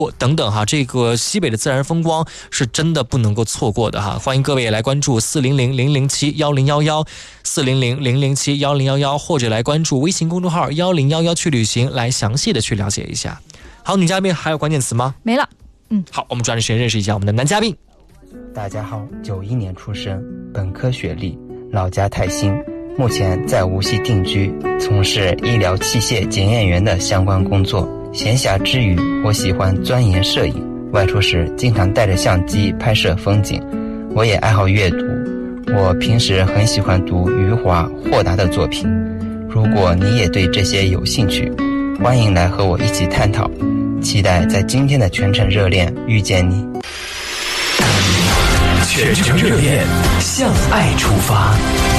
等等哈，这个西北的自然风光是真的不能够错过的哈。欢迎各位也来关注400-007-1011 400-007-1011，或者来关注微信公众号1011去旅行，来详细的去了解一下。好，女嘉宾还有关键词吗？ 没了。 好，我们抓紧时间认识一下我们的男嘉宾。 大家好，91年出生，本科学历，老家泰兴，目前在无锡定居，从事医疗器械检验员的相关工作。闲暇之余，我喜欢钻研摄影，外出时经常带着相机拍摄风景。我也爱好阅读，我平时很喜欢读余华、豁达的作品。如果你也对这些有兴趣，欢迎来和我一起探讨，期待在今天的全程热恋遇见你。 全程热恋，向爱出发。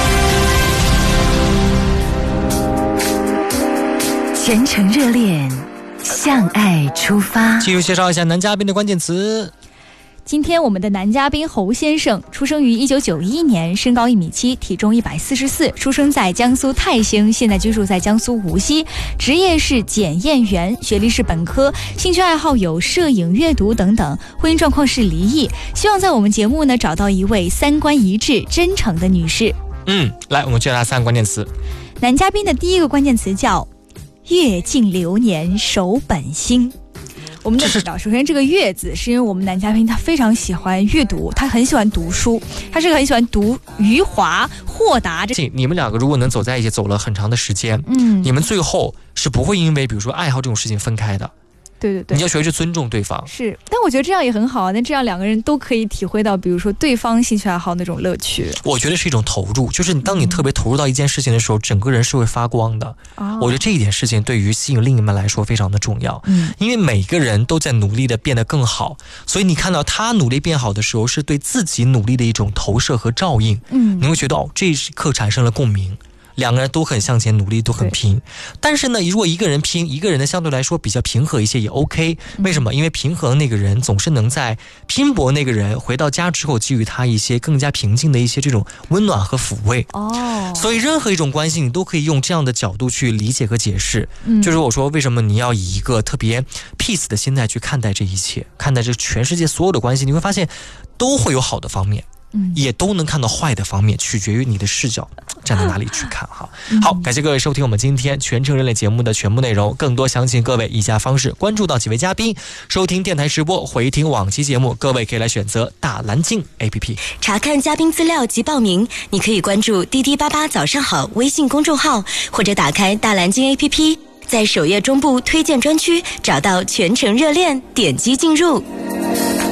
全程热恋，向爱出发。 继续介绍一下男嘉宾的关键词。 今天我们的男嘉宾侯先生出生于1991年，身高1.7米，体重144，出生在江苏泰兴，现在居住在江苏无锡，职业是检验员，学历是本科，兴趣爱好有摄影、阅读等等，婚姻状况是离异，希望在我们节目呢找到一位三观一致、真诚的女士。 来，我们介绍3个关键词。 男嘉宾的第一个关键词叫阅尽流年守本心。我们知道，首先这个阅字是因为我们男嘉宾他非常喜欢阅读，他很喜欢读书，他是个很喜欢读余华、豁达。 你们两个如果能走在一起，走了很长的时间，你们最后是不会因为比如说爱好这种事情分开的。 对， 你要学会去尊重对方。 是，但我觉得这样也很好啊，那这样两个人都可以体会到比如说对方兴趣爱好那种乐趣。 我觉得是一种投入，就是当你特别投入到一件事情的时候，整个人是会发光的。我觉得这一点事情对于吸引另一半来说非常的重要。因为每个人都在努力的变得更好，所以你看到他努力变好的时候，是对自己努力的一种投射和照应。你会觉得这一刻产生了共鸣，两个人都很向前努力，都很拼。但是呢，如果一个人拼，一个人呢相对来说比较平和一些也 OK。为什么？因为平和的那个人总是能在拼搏那个人回到家之后给予他一些更加平静的一些这种温暖和抚慰。所以任何一种关系你都可以用这样的角度去理解和解释。就是我说为什么你要以一个特别 peace 的心态去看待这一切，看待这全世界所有的关系，你会发现都会有好的方面，也都能看到坏的方面，取决于你的视角站在哪里去看哈。好，感谢各位收听我们今天全程热恋节目的全部内容，更多详情各位以下方式关注到几位嘉宾，收听电台直播，回听往期节目，各位可以来选择大蓝鲸 APP 查看嘉宾资料及报名。你可以关注滴滴88早上好微信公众号，或者打开大蓝鲸 APP， 在首页中部推荐专区找到全程热恋，点击进入。